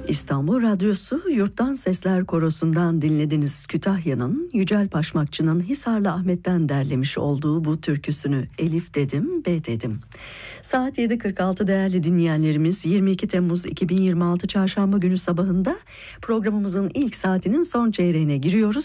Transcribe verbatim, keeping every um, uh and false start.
İstanbul Radyosu Yurttan Sesler Korosu'ndan dinlediniz. Kütahya'nın Yücel Paşmakçı'nın Hisarlı Ahmet'ten derlemiş olduğu bu türküsünü Elif dedim, B dedim. Saat yedi kırk altı değerli dinleyenlerimiz, yirmi iki Temmuz iki bin yirmi altı Çarşamba günü sabahında programımızın ilk saatinin son çeyreğine giriyoruz.